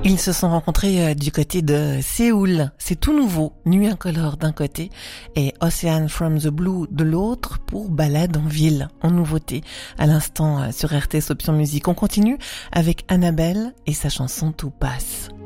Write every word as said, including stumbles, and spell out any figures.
Ils se sont rencontrés euh, du côté de Séoul. C'est tout nouveau, Nuit incolore d'un côté et Ocean from the Blue de l'autre pour Balade en ville, en nouveauté. À l'instant euh, sur R T S Option Musique, on continue avec Annabelle et sa chanson Tout passe.